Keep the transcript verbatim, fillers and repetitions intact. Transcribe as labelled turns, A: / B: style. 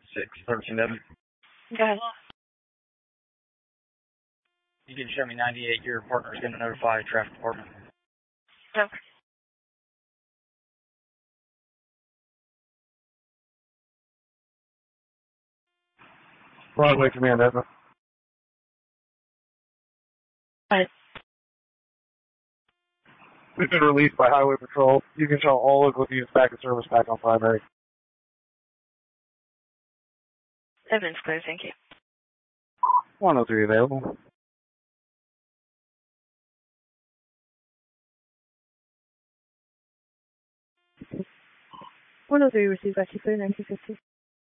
A: six thirteen W.
B: Go ahead.
A: You can show me ninety-eight. Your partner is going to notify traffic department.
B: Okay.
C: Broadway Command, Edna.
B: Right.
C: We've been released by Highway Patrol. You can show all local units back in service back on primary.
B: Evidence clear, thank you.
C: one oh three available.
D: one oh three received by two thirty-nine two fifty.